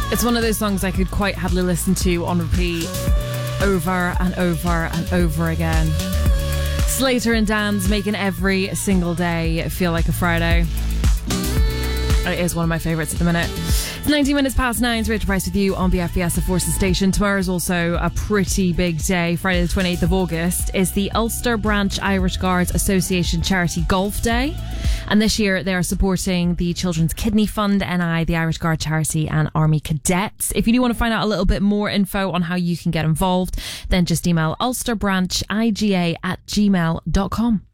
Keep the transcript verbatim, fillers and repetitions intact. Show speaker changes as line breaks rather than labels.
It's one of those songs I could quite happily listen to on repeat over and over and over again. Slater and Dan's making every single day feel like a Friday. It is one of my favourites at the minute. It's nineteen minutes past nine. It's Rachel Price with you on the F B S of Forces Station. Tomorrow is also a pretty big day. Friday the twenty-eighth of August is the Ulster Branch Irish Guards Association Charity Golf Day. And this year they are supporting the Children's Kidney Fund, N I, the Irish Guard Charity and Army Cadets. If you do want to find out a little bit more info on how you can get involved, then just email ulsterbranchiga at gmail dot com.